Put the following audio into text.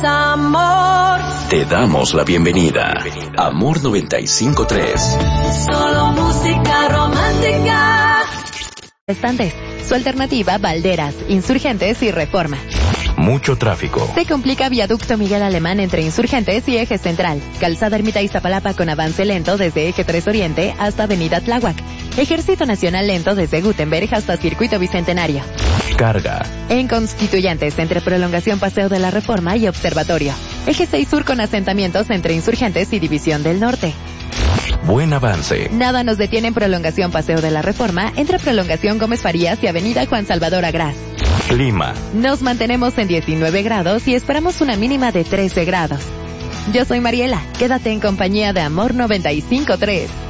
amor. Te damos la bienvenida. Amor 95.3. Solo música romántica. Estantes. Su alternativa, Valderas, Insurgentes y Reforma. Mucho tráfico. Se complica viaducto Miguel Alemán entre Insurgentes y Eje Central. Calzada Ermita Iztapalapa con avance lento desde Eje 3 Oriente hasta Avenida Tláhuac. Ejército Nacional lento desde Gutenberg hasta Circuito Bicentenario. Carga. En Constituyentes entre Prolongación Paseo de la Reforma y Observatorio. Eje 6 Sur con asentamientos entre Insurgentes y División del Norte. Buen avance. Nada nos detiene en Prolongación Paseo de la Reforma entre Prolongación Gómez Farías y Avenida Juan Salvador Agraz. Clima. Nos mantenemos en 19 grados y esperamos una mínima de 13 grados. Yo soy Mariela, quédate en compañía de Amor 95.3.